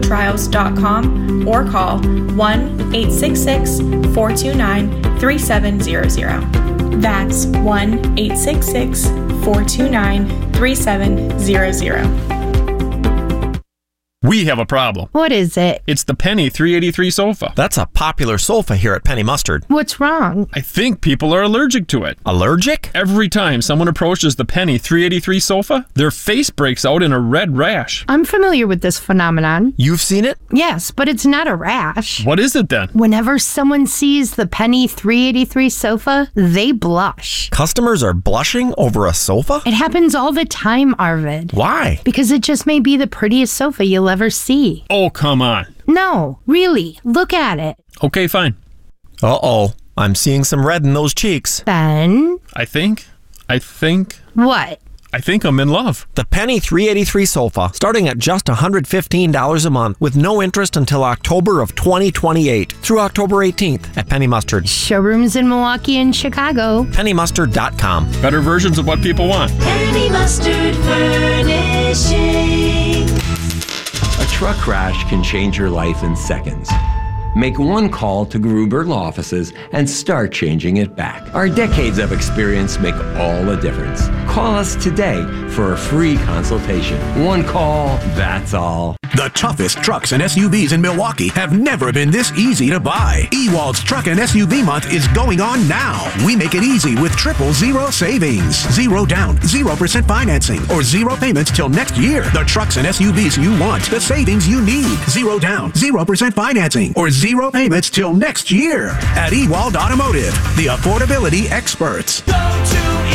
clinicaltrials.com or call 1-866-429-3700. That's 1-866-429-3700. We have a problem. What is it? It's the Penny 383 sofa. That's a popular sofa here at Penny Mustard. What's wrong? I think people are allergic to it. Allergic? Every time someone approaches the Penny 383 sofa, their face breaks out in a red rash. I'm familiar with this phenomenon. You've seen it? Yes, but it's not a rash. What is it then? Whenever someone sees the Penny 383 sofa, they blush. Customers are blushing over a sofa? It happens all the time, Arvid. Why? Because it just may be the prettiest sofa you'll ever see. Oh, come on. No, really. Look at it. Okay, fine. Uh-oh. I'm seeing some red in those cheeks. Ben? I think What? I'm in love. The Penny 383 sofa, starting at just $115 a month with no interest until October of 2028 through October 18th at Penny Mustard. Showrooms in Milwaukee and Chicago. PennyMustard.com. Better versions of what people want. Penny Mustard Furnishing. A truck crash can change your life in seconds. Make one call to Gruber Law Offices and start changing it back. Our decades of experience make all the difference. Call us today for a free consultation. One call, that's all. The toughest trucks and SUVs in Milwaukee have never been this easy to buy. Ewald's Truck and SUV Month is going on now. We make it easy with 000 savings. 0 down, 0% financing, or 0 payments till next year. The trucks and SUVs you want, the savings you need. 0 down, 0% financing, or 0 payments till next year. At Ewald Automotive, the affordability experts. Go to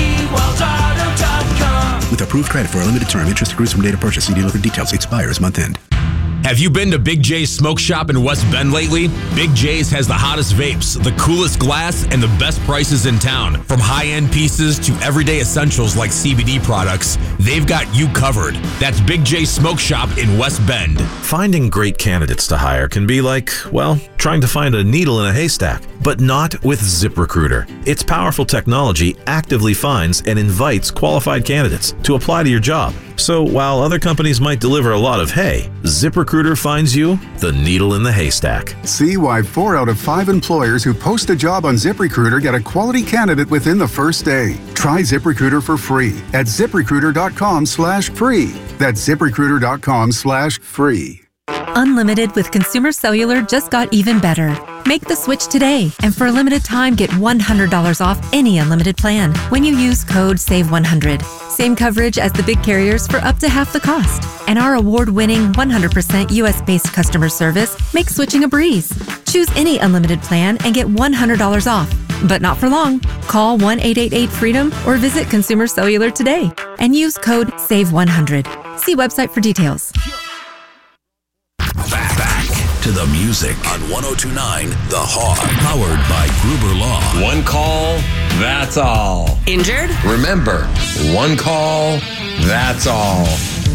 ewaldauto.com. With approved credit for a limited term, interest accrues from date of purchase. See dealer for details. Expires month end. Have you been to Big J's Smoke Shop in West Bend lately? Big J's has the hottest vapes, the coolest glass, and the best prices in town. From high-end pieces to everyday essentials like CBD products, they've got you covered. That's Big J's Smoke Shop in West Bend. Finding great candidates to hire can be like, well, trying to find a needle in a haystack, but not with ZipRecruiter. Its powerful technology actively finds and invites qualified candidates to apply to your job. So while other companies might deliver a lot of hay, ZipRecruiter finds you the needle in the haystack. See why 4 out of 5 employers who post a job on ZipRecruiter get a quality candidate within the first day. Try ZipRecruiter for free at ZipRecruiter.com/free. That's ZipRecruiter.com/free. Unlimited with Consumer Cellular just got even better. Make the switch today, and for a limited time, get $100 off any unlimited plan when you use code SAVE100. Same coverage as the big carriers for up to half the cost. And our award-winning 100% US-based customer service makes switching a breeze. Choose any unlimited plan and get $100 off. But not for long. Call 1-888-FREEDOM or visit Consumer Cellular today and use code SAVE100. See website for details. Back to the music on 102.9 The Hog, powered by Gruber Law. One call, that's all. Injured? Remember, one call, that's all.